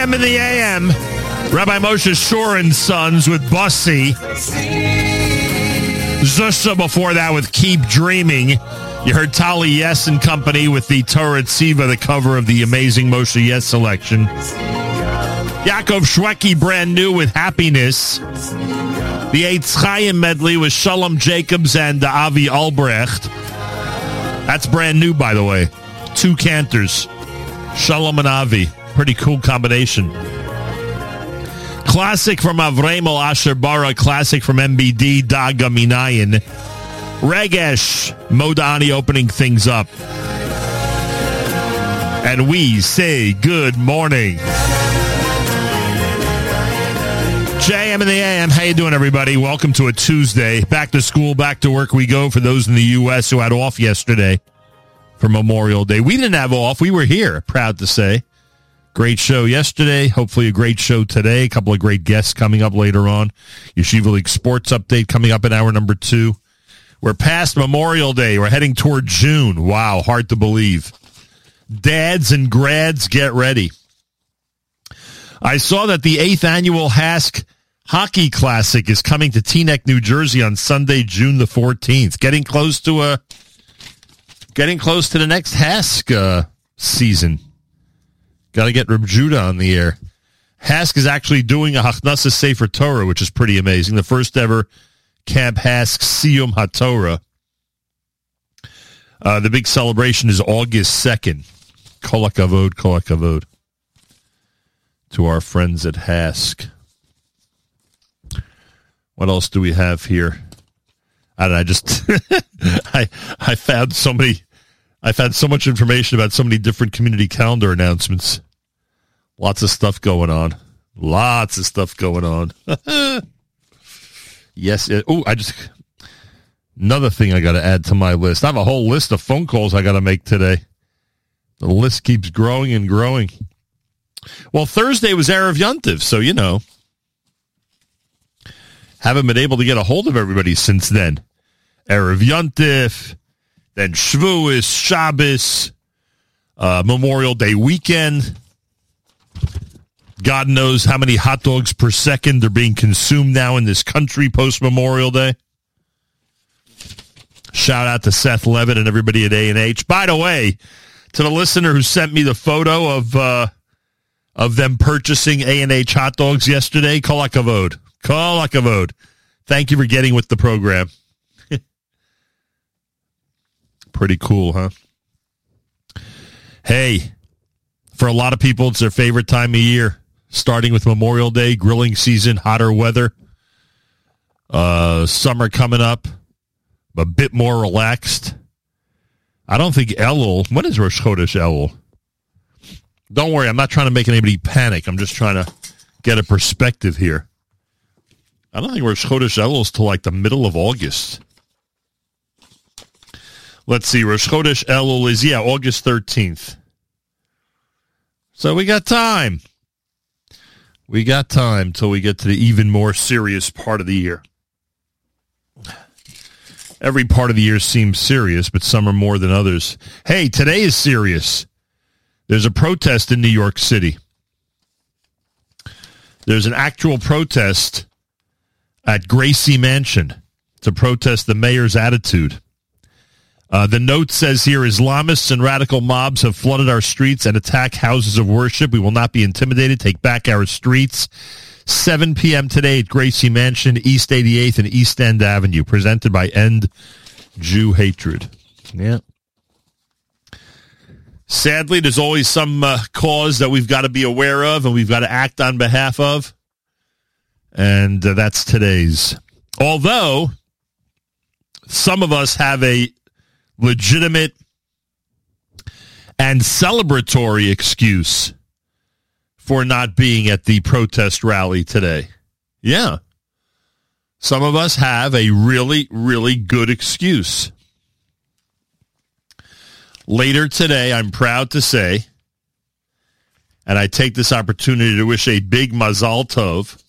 JM in the AM. Rabbi Moshe Shore and Sons with Bussy. Zusha before that with Keep Dreaming. You heard Tali Yes and Company with the Torah Tziva, the cover of the amazing Moshe Yes selection. Yaakov Shweki, brand new with Happiness. The Eitz Chaim medley with Shalom Jacobs and Avi Albrecht. That's brand new, by the way. Two cantors. Shalom and Avi. Pretty cool combination. Classic from Avremel Asher Bara. Classic from MBD, Daga Minayin. Regesh Modani opening things up. And we say good morning. JM in the AM. How you doing, everybody? Welcome to a Tuesday. Back to school, back to work we go for those in the U.S. who had off yesterday for Memorial Day. We didn't have off. We were here, proud to say. Great show yesterday. Hopefully a great show today. A couple of great guests coming up later on. Yeshiva League Sports Update coming up in hour number 2. We're past Memorial Day. We're heading toward June. Wow, hard to believe. Dads and grads, get ready. I saw that the 8th annual HASC Hockey Classic is coming to Teaneck, New Jersey on Sunday, June the 14th. Getting close to the next HASC season. Got to get Reb Judah on the air. HASC is actually doing a Hachnasa Sefer Torah, which is pretty amazing. The first ever Camp HASC Siyum HaTorah. The big celebration is August 2nd. Kol HaKavod, Kol HaKavod. To our friends at HASC. What else do we have here? I don't know, I found so much information about so many different community calendar announcements. Lots of stuff going on. Yes. Another thing I got to add to my list. I have a whole list of phone calls I got to make today. The list keeps growing and growing. Well, Thursday was Erev Yontiv, so you know. Haven't been able to get a hold of everybody since then. Erev Yontif, then Shavuos, Shabbos, Memorial Day weekend. God knows how many hot dogs per second are being consumed now in this country post-Memorial Day. Shout out to Seth Levitt and everybody at A&H. By the way, to the listener who sent me the photo of them purchasing A&H hot dogs yesterday, Kol HaKavod. Kol HaKavod. Thank you for getting with the program. Pretty cool, huh? Hey, for a lot of people, it's their favorite time of year. Starting with Memorial Day, grilling season, hotter weather. Summer coming up, a bit more relaxed. I don't think Elul. When is Rosh Chodesh Elul? Don't worry, I'm not trying to make anybody panic. I'm just trying to get a perspective here. I don't think Rosh Chodesh Elul is till like the middle of August. Let's see, Rosh Chodesh Elul is, August 13th. So we got time. We got time till we get to the even more serious part of the year. Every part of the year seems serious, but some are more than others. Hey, today is serious. There's a protest in New York City. There's an actual protest at Gracie Mansion to protest the mayor's attitude. The note says here, Islamists and radical mobs have flooded our streets and attack houses of worship. We will not be intimidated. Take back our streets. 7 p.m. today at Gracie Mansion, East 88th and East End Avenue, presented by End Jew Hatred. Yeah. Sadly, there's always some cause that we've got to be aware of and we've got to act on behalf of. And that's today's. Although, some of us have a legitimate and celebratory excuse for not being at the protest rally today. Yeah. Some of us have a really, really good excuse. Later today, I'm proud to say, and I take this opportunity to wish a big mazal tov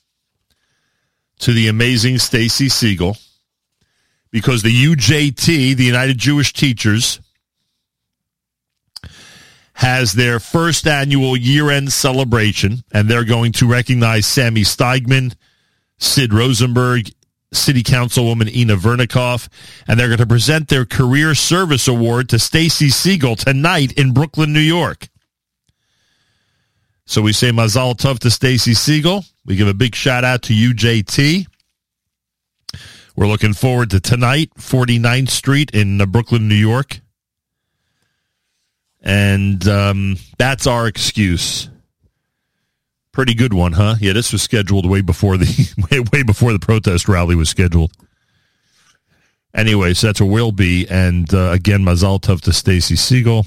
to the amazing Stacy Siegel, because the UJT, the United Jewish Teachers, has their first annual year-end celebration, and they're going to recognize Sammy Steigman, Sid Rosenberg, City Councilwoman Ina Vernikoff, and they're going to present their Career Service Award to Stacy Siegel tonight in Brooklyn, New York. So we say Mazal Tov to Stacy Siegel. We give a big shout-out to UJT. We're looking forward to tonight, 49th Street in Brooklyn, New York. And that's our excuse. Pretty good one, huh? Yeah, this was scheduled way before the protest rally was scheduled. Anyway, so that's where we'll be. And again, Mazal Tov to Stacy Siegel.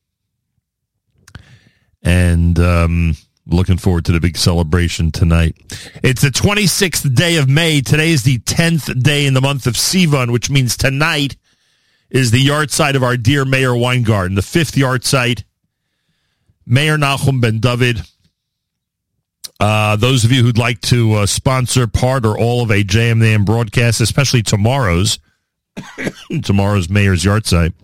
And looking forward to the big celebration tonight. It's the 26th day of May. Today is the 10th day in the month of Sivan, which means tonight is the yard site of our dear Mayor Weingarten, the 5th yard site. Mayor Nachum Ben David. Those of you who'd like to sponsor part or all of a JMAM broadcast, especially tomorrow's Mayor's yard site,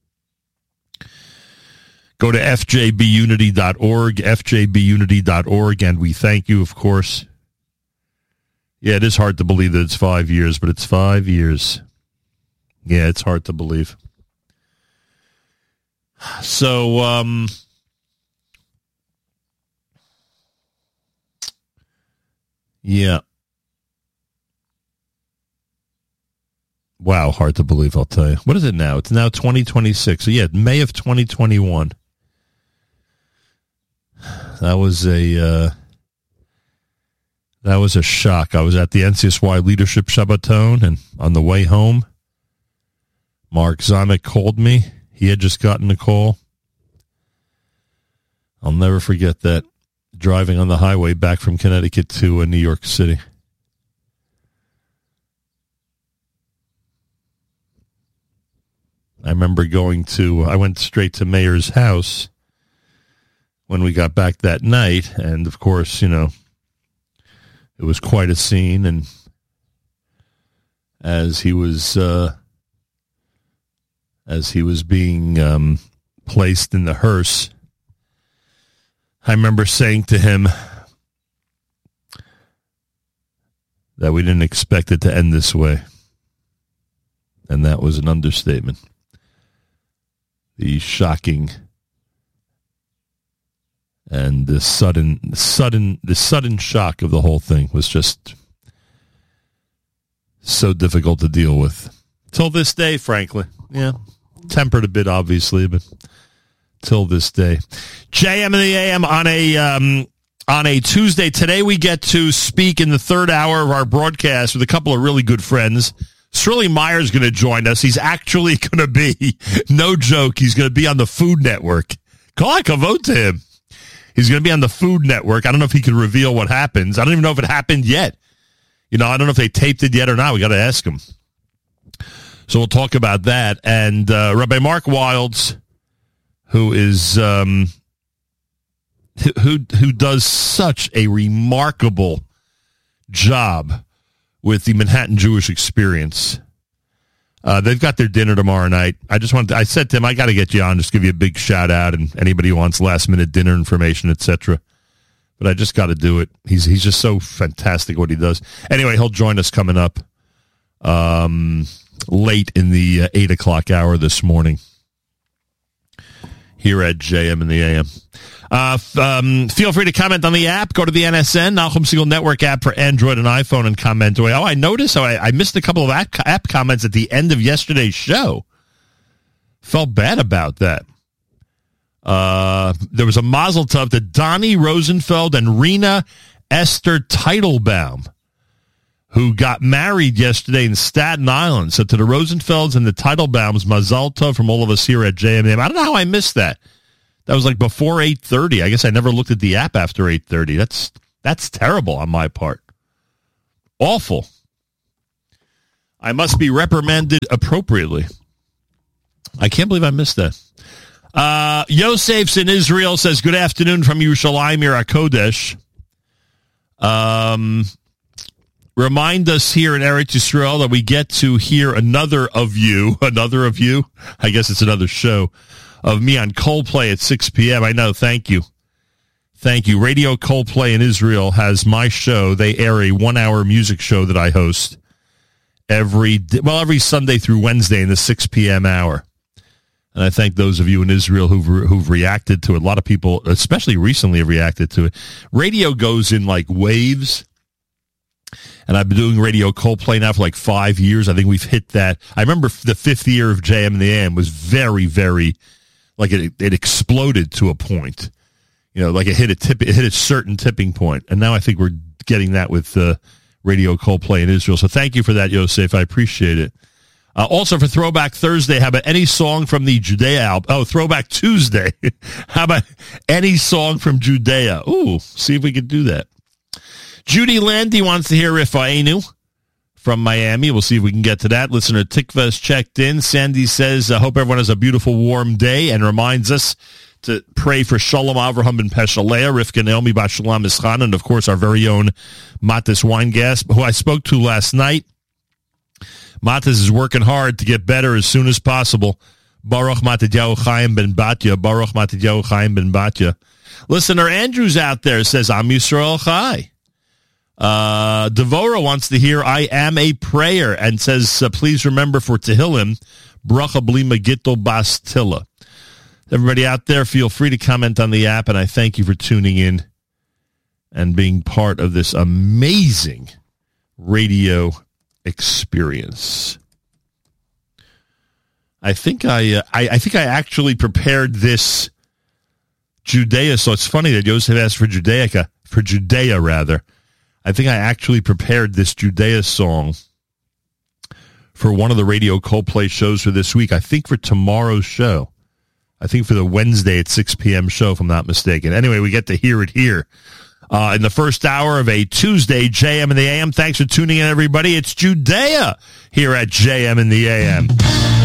go to fjbunity.org, fjbunity.org, and we thank you, of course. Yeah, it is hard to believe that it's 5 years, but it's 5 years. Yeah, it's hard to believe. So, yeah. Wow, hard to believe, I'll tell you. What is it now? It's now 2026. So, yeah, May of 2021. That was a shock. I was at the NCSY Leadership Shabbaton, and on the way home, Mark Zamek called me. He had just gotten a call. I'll never forget that, driving on the highway back from Connecticut to New York City. I remember I went straight to Mayor's house when we got back that night, and of course, it was quite a scene, and as he was being placed in the hearse, I remember saying to him that we didn't expect it to end this way, and that was an understatement. The shocking and the sudden shock of the whole thing was just so difficult to deal with. Till this day, frankly. Yeah, tempered a bit, obviously, but till this day. JM and the AM on a Tuesday. Today we get to speak in the third hour of our broadcast with a couple of really good friends. Shirley Meyer's going to join us. He's actually going to be, no joke, he's going to be on the Food Network. Call a vote to him. He's going to be on the Food Network. I don't know if he can reveal what happens. I don't even know if it happened yet. I don't know if they taped it yet or not. We got to ask him. So we'll talk about that. And Rabbi Mark Wilds, who is who does such a remarkable job with the Manhattan Jewish Experience. They've got their dinner tomorrow night. I said to him, I got to get you on, just give you a big shout out, and anybody who wants last minute dinner information, etc. But I just got to do it. He's just so fantastic what he does. Anyway, he'll join us coming up late in the 8 o'clock hour this morning here at JM and the AM. Feel free to comment on the app. Go to the NSN, Nachum Segal Network app for Android and iPhone, and comment away. Oh, I noticed I missed a couple of app comments at the end of yesterday's show. Felt bad about that. There was a mazel tov to Donnie Rosenfeld and Rena Esther Teitelbaum, who got married yesterday in Staten Island. So to the Rosenfelds and the Teitelbaums, mazel tov from all of us here at JMM. I don't know how I missed that. That was like before 8:30. I guess I never looked at the app after 8:30. That's terrible on my part. Awful. I must be reprimanded appropriately. I can't believe I missed that. Yosef's in Israel says, good afternoon from Yerushalayim, Kodesh. Remind us here in Eretz Yisrael that we get to hear another of you. I guess it's another show. of me on Coldplay at 6 p.m. I know. Thank you. Thank you. Radio Coldplay in Israel has my show. They air a 1-hour music show that I host every Sunday through Wednesday in the 6 p.m. hour. And I thank those of you in Israel who've reacted to it. A lot of people, especially recently, have reacted to it. Radio goes in like waves. And I've been doing Radio Coldplay now for like 5 years. I think we've hit that. I remember the 5th year of JM and the AM was very, very, like it exploded to a point. You know, like it hit a certain tipping point. And now I think we're getting that with Radio Coldplay in Israel. So thank you for that, Yosef. I appreciate it. Also for Throwback Thursday, how about any song from the Judea album? Oh, Throwback Tuesday. How about any song from Judea? Ooh, see if we could do that. Judy Landy wants to hear Rifa'enu from Miami. We'll see if we can get to that. Listener Tikva is checked in. Sandy says, I hope everyone has a beautiful, warm day, and reminds us to pray for Shalom Avraham ben Peshalea, Rivka Naomi Bat Shalom Ischan, and of course our very own Matis Weingas, who I spoke to last night. Matis is working hard to get better as soon as possible. Baruch Matidyahu Chaim ben Batya. Baruch Matidyahu Chaim ben Batya. Listener Andrews out there says, Am Yisrael Chai. Devora wants to hear I Am a Prayer and says, please remember for Tehillim, Bracha Blima Gittel Bas Tilla. Everybody out there, feel free to comment on the app, and I thank you for tuning in and being part of this amazing radio experience. I think I actually prepared this Judea, so it's funny that Yosef asked for Judea rather. I think I actually prepared this Judea song for one of the Radio Coldplay shows for this week. I think for tomorrow's show. I think for the Wednesday at 6 p.m. show, if I'm not mistaken. Anyway, we get to hear it here in the first hour of a Tuesday, JM in the AM. Thanks for tuning in, everybody. It's Judea here at JM in the AM.